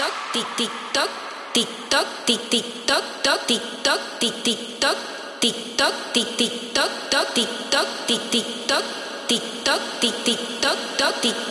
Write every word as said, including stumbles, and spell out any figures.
tic tic toc, tic toc, tic tic toc, toc tic toc, tic tic toc, tic toc, tic tic toc, toc tic toc, tic tic toc, tic toc, tic tic toc, toc tic